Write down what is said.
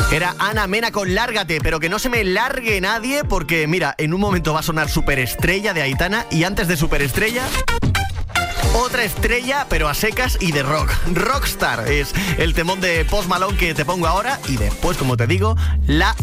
Era Ana Mena con Lárgate, pero que no se me largue nadie porque, mira, en un momento va a sonar Superestrella de Aitana y antes de Superestrella, otra estrella, pero a secas y de rock. Rockstar es el temón de Post Malone que te pongo ahora y después, como te digo, la